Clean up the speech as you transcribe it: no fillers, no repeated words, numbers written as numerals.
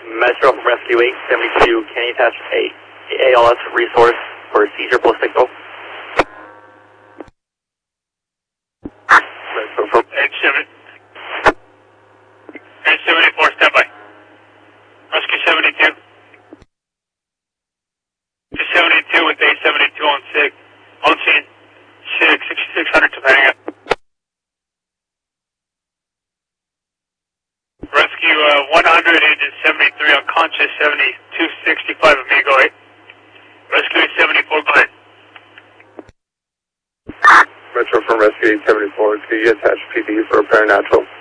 Metro from Rescue 872, can you attach a ALS resource for seizure post signal? Metro from 874, standby. Rescue 72. 72 with 872 on SIG. On scene. 6600 to Panga. Rescue 100, agent 73 unconscious, 7265 Amigo 8. Rescue 874, go ahead. Metro from Rescue 874, can you attach PD for a paranatural?